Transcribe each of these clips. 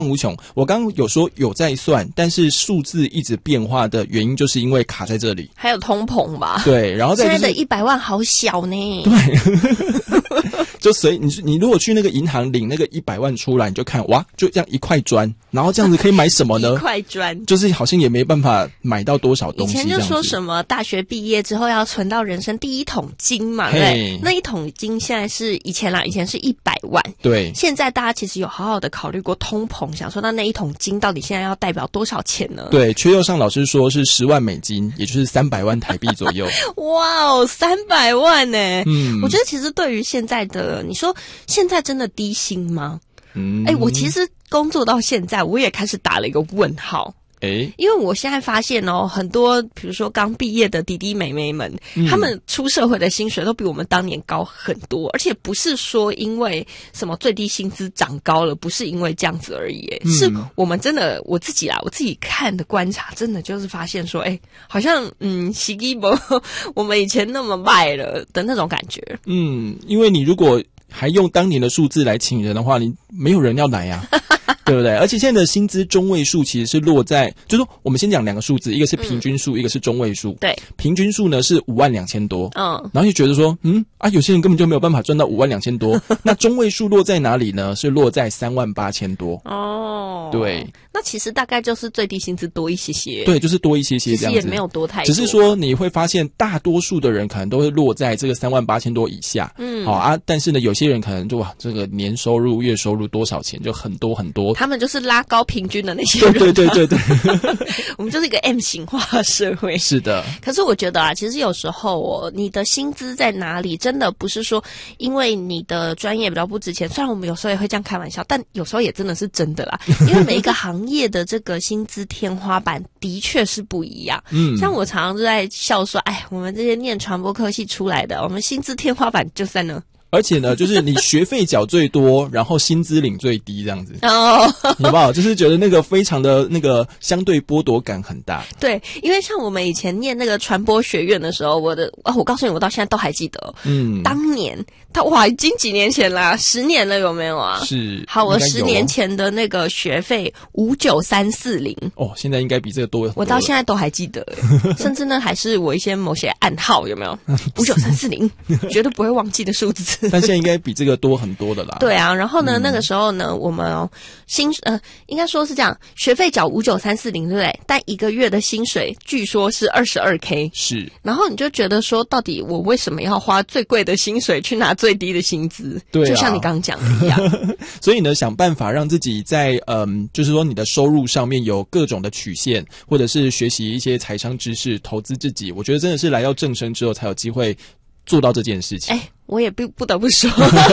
无穷。我刚刚有说有在算，但是数字一直变化的原因，就是因为卡在这里， 还有通膨吧？ 对，然后再、就是、 现在的100万好小呢。 对，就随你如果去那个银行领那个100万出来，你就看哇，就这样一块砖，然后这样子可以买什么呢？ 一块砖， 就是好像也没办法买到多少东西。 以前就说什么大学毕业之后要存到人生第一桶金嘛，对不对？那一桶金现在是以前是100万， 对。 现在大家其实有好好的考虑过通膨，想说那一桶金到底现在要代表多少钱呢？ 对，缺右上老师说是10万美金，也就是300万台币左右。 哇哦，300万呢！我觉得其实对于现在的，你说现在真的低薪吗？我其实工作到现在，我也开始打了一个问号。因为我现在发现很多比如说刚毕业的弟弟妹妹们，他们出社会的薪水都比我们当年高很多，而且不是说因为什么最低薪资涨高了，不是因为这样子而已，是我们真的我自己看的观察，真的就是发现说，好像洗衣服我们以前那么卖了的那种感觉。 因为你如果还用当年的数字来请人的话，你没有人要来啊。对不对？而且现在的薪资中位数其实是落在，就是说我们先讲两个数字，一个是平均数，一个是中位数。对，平均数呢是52000多，然后就觉得说，有些人根本就没有办法赚到52000多。那中位数落在哪里呢？是落在38000多。哦，对， 那其实大概就是最低薪资多一些些。 对，就是多一些些这样子， 其实也没有多太多， 只是说你会发现大多数的人可能都会落在这个38000多以下。但是呢，有些人可能就这个年收入、月收入多少钱就很多很多。 他们就是拉高平均的那些人。 对。 我们就是一个 M 型化的社会。 是的。 可是我觉得其实有时候你的薪资在哪里，真的不是说因为你的专业比较不值钱，虽然我们有时候也会这样开玩笑，但有时候也真的是真的啦。因为每一个行业的这个薪资天花板的确是不一样。像我常常就在笑说，我们这些念传播科系出来的，我们薪资天花板就在那。 而且呢，就是你学费缴最多，然后薪资领最低这样子，好不好？就是觉得那个非常的那个相对剥夺感很大。对， 因为像我们以前念那个传播学院的时候，我告诉你，我到现在都还记得。当年已经几年前啦，10年了，有没有啊？是。好，我10年前的那个学费59340。 现在应该比这个多很多。 我到现在都还记得，甚至呢还是我某些暗号，有没有？59340，绝对不会忘记的数字。 但现在应该比这个多很多的啦。 对啊，然后呢，那个时候呢，我们应该说是这样，学费缴59340，对不对？但一个月的薪水据说是22K。是。然后你就觉得说，到底我为什么要花最贵的薪水去拿最低的薪资？对，就像你刚刚讲的一样。 所以呢，想办法让自己在就是说你的收入上面有各种的曲线，或者是学习一些财商知识，投资自己。我觉得真的是来到正生之后才有机会做到这件事情。 我也不得不说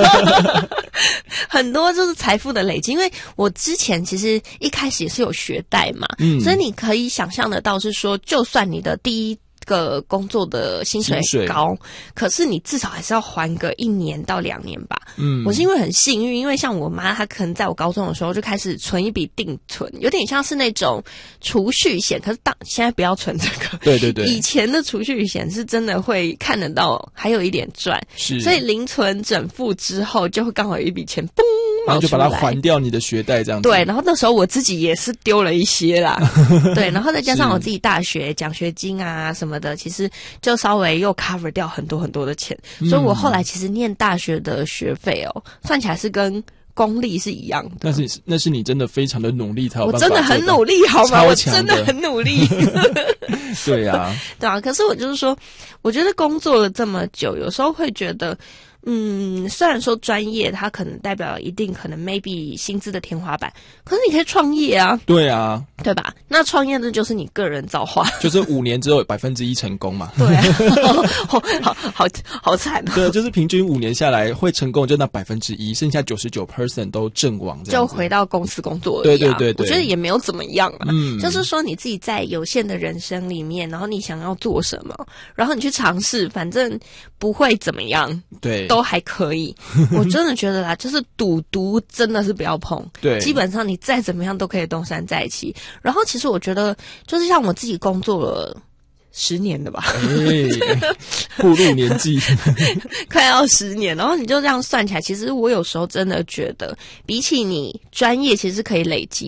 很多就是财富的累积，因为我之前其实一开始也是有学贷嘛，所以你可以想象得到是说，就算你的第一个工作的薪水高，可是你至少还是要还个1年到2年吧。我是因为很幸运，因为像我妈她可能在我高中的时候就开始存一笔定存，有点像是那种储蓄险，可是现在不要存这个。对，以前的储蓄险是真的会看得到还有一点赚，所以零存整付之后就会刚好有一笔钱嘣， 然后就把它还掉你的学贷这样子。 对，然后那时候我自己也是丢了一些啦。对，然后再加上我自己大学奖学金啊什么的，其实就稍微又 cover 掉很多很多的钱，所以我后来其实念大学的学费算起来是跟公立是一样的。 那是你真的非常的努力才有办法。 我真的很努力，好吗？我真的很努力。 对啊， 对啊。可是我就是说，我觉得工作了这么久，有时候会觉得。虽然说专业它可能代表一定可能 maybe 薪资的天花板，可是你可以创业啊。 对啊， 对吧？那创业呢就是你个人造化， 就是5年之后1%成功嘛。 对啊，好惨啊。 对，就是平均5年下来会成功就那1%，剩下99% 都阵亡这样子， 就回到公司工作而已。 对， 我觉得也没有怎么样啊。就是说你自己在有限的人生里面，然后你想要做什么，然后你去尝试，反正不会怎么样。对。都还可以。我真的觉得啦，就是赌毒真的是不要碰。对，基本上你再怎么样都可以东山再起。然后其实我觉得就是像我自己工作了 10年了吧， 步入年纪快要10年，然后你就这样算起来，其实我有时候真的觉得，比起你专业，其实可以累积